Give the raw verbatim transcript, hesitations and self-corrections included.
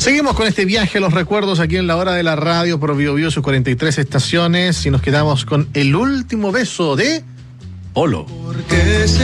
Seguimos con este viaje a los recuerdos aquí en la hora de la radio por Bio Bio, sus cuarenta y tres estaciones, y nos quedamos con el último beso de Polo.